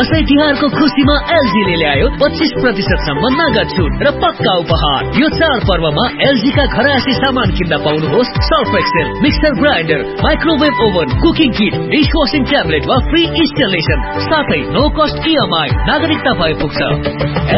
दशैं तिहारको खुशीमा एलजीले ल्यायो 25% सम्म नगद छुट र पक्का उपहार। यो चाड पर्वमा एलजी का घरायसी सामान किन्दा पाउनुहोस् Surf Excel, mixer grinder, microwave oven, cooking किट, डिशवाशिङ ट्याब्लेट वा फ्री इन्स्टलेसन, साथै नो कस्ट इएमआई। नागरिकता भए पुग्छ।